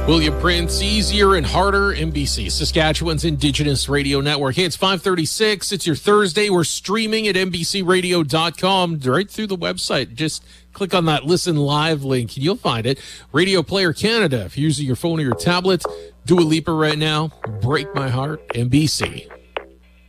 William Prince, Easier and Harder, NBC, Saskatchewan's Indigenous Radio Network. Hey, it's 5:36. It's your Thursday. We're streaming at NBCRadio.com right through the website. Just click on that Listen Live link and you'll find it. Radio Player Canada. If you're using your phone or your tablet, Dua Lipa right now. Break My Heart, NBC.